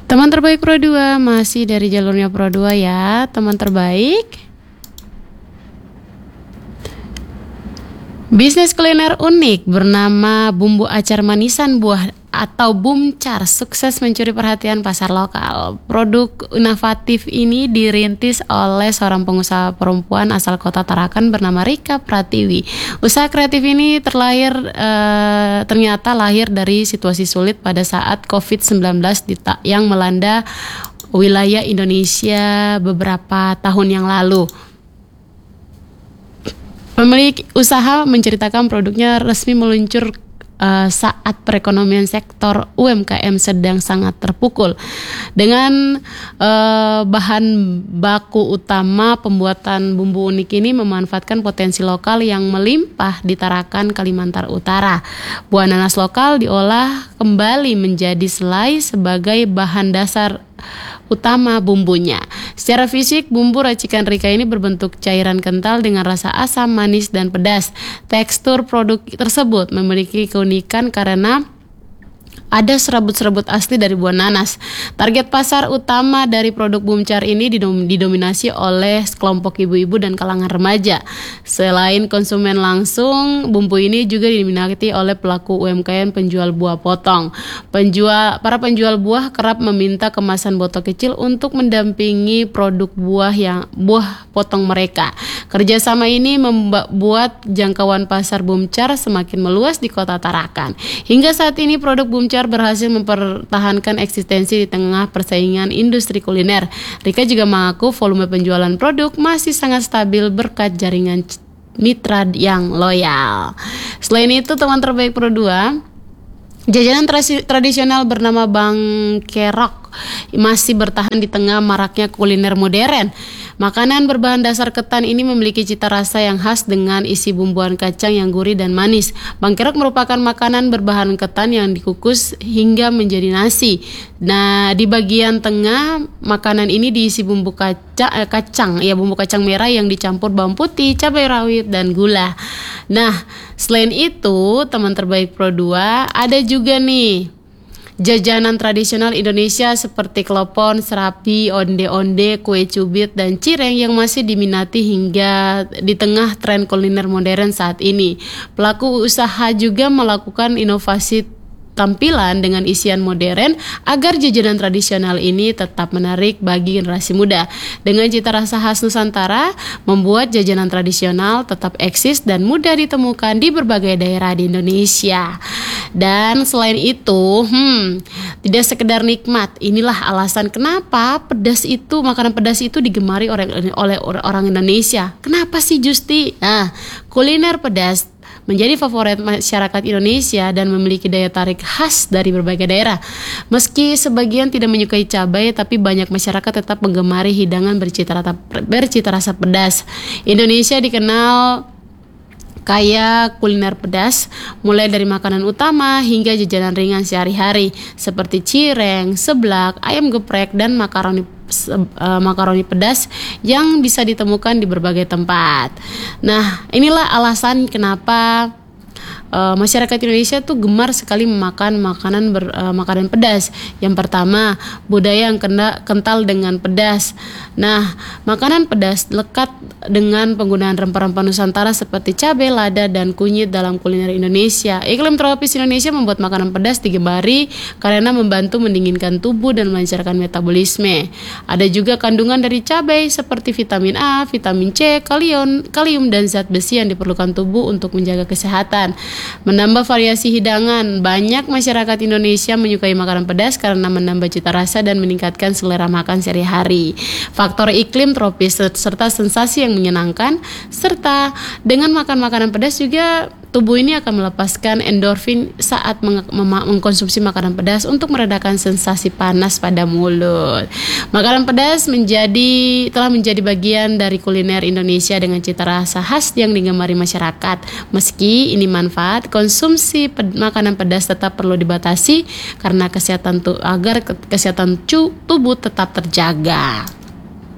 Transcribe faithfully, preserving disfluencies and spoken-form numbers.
Teman terbaik Pro dua, masih dari jalurnya Pro dua ya, teman terbaik. Bisnis kuliner unik bernama bumbu acar manisan buah atau Bumcar sukses mencuri perhatian pasar lokal. Produk inovatif ini dirintis oleh seorang pengusaha perempuan asal kota Tarakan bernama Rika Pratiwi. Usaha kreatif ini terlahir eh, ternyata lahir dari situasi sulit pada saat covid sembilan belas dita- yang melanda wilayah Indonesia beberapa tahun yang lalu. Pemilik usaha menceritakan produknya resmi meluncur uh, saat perekonomian sektor U M K M sedang sangat terpukul. Dengan uh, bahan baku utama pembuatan bumbu unik ini memanfaatkan potensi lokal yang melimpah di Tarakan, Kalimantan Utara. Buah nanas lokal diolah kembali menjadi selai sebagai bahan dasar utama bumbunya. Secara fisik, bumbu racikan Rika ini berbentuk cairan kental dengan rasa asam, manis, dan pedas. Tekstur produk tersebut memiliki keunikan karena ada serabut-serabut asli dari buah nanas. Target pasar utama dari produk Bumcar ini didom- didominasi oleh kelompok ibu-ibu dan kalangan remaja. Selain konsumen langsung, bumbu ini juga diminati oleh pelaku U M K M penjual buah potong. Penjual, para penjual buah kerap meminta kemasan botol kecil untuk mendampingi produk buah yang buah potong mereka. Kerjasama ini membuat jangkauan pasar Bumcar semakin meluas di kota Tarakan. Hingga saat ini produk Bumcar berhasil mempertahankan eksistensi di tengah persaingan industri kuliner. Rika juga mengaku volume penjualan produk masih sangat stabil berkat jaringan mitra yang loyal. Selain itu, teman terbaik Pro dua, jajanan trasi- tradisional bernama Bangkerok masih bertahan di tengah maraknya kuliner modern. Makanan berbahan dasar ketan ini memiliki cita rasa yang khas dengan isi bumbuan kacang yang gurih dan manis. Bangkerok merupakan makanan berbahan ketan yang dikukus hingga menjadi nasi. Nah, di bagian tengah makanan ini diisi bumbu kaca, eh, kacang, ya bumbu kacang merah yang dicampur bawang putih, cabai rawit, dan gula. Nah, selain itu, teman terbaik Pro dua, ada juga nih jajanan tradisional Indonesia seperti kelopon, serapi, onde-onde, kue cubit, dan cireng yang masih diminati hingga di tengah tren kuliner modern saat ini. Pelaku usaha juga melakukan inovasi tampilan dengan isian modern agar jajanan tradisional ini tetap menarik bagi generasi muda. Dengan cita rasa khas Nusantara, membuat jajanan tradisional tetap eksis dan mudah ditemukan di berbagai daerah di Indonesia. Dan selain itu, hmm, tidak sekedar nikmat. Inilah alasan kenapa pedas itu, makanan pedas itu digemari oleh, oleh orang Indonesia. Kenapa sih Justi? Nah, kuliner pedas menjadi favorit masyarakat Indonesia dan memiliki daya tarik khas dari berbagai daerah. Meski sebagian tidak menyukai cabai, tapi banyak masyarakat tetap menggemari hidangan bercita rasa, bercita rasa pedas. Indonesia dikenal kaya kuliner pedas, mulai dari makanan utama hingga jajanan ringan sehari-hari seperti cireng, seblak, ayam geprek, dan makaroni uh, makaroni pedas yang bisa ditemukan di berbagai tempat. Nah, inilah alasan kenapa Uh, masyarakat Indonesia tuh gemar sekali memakan makanan ber, uh, makanan pedas. Yang pertama, budaya yang kena, kental dengan pedas. Nah, makanan pedas lekat dengan penggunaan rempah-rempah Nusantara seperti cabai, lada, dan kunyit dalam kuliner Indonesia. Iklim tropis Indonesia membuat makanan pedas digemari karena membantu mendinginkan tubuh dan melancarkan metabolisme. Ada juga kandungan dari cabai seperti vitamin A, vitamin C, kalium, kalium dan zat besi yang diperlukan tubuh untuk menjaga kesehatan. Menambah variasi hidangan, banyak masyarakat Indonesia menyukai makanan pedas karena menambah cita rasa dan meningkatkan selera makan sehari-hari. Faktor iklim tropis serta sensasi yang menyenangkan, serta dengan makan makanan pedas juga tubuh ini akan melepaskan endorfin saat meng- mem- mengkonsumsi makanan pedas untuk meredakan sensasi panas pada mulut. Makanan pedas menjadi telah menjadi bagian dari kuliner Indonesia dengan cita rasa khas yang digemari masyarakat. Meski ini manfaat, konsumsi ped- makanan pedas tetap perlu dibatasi karena kesehatan tu- agar kesehatan cu- tubuh tetap terjaga.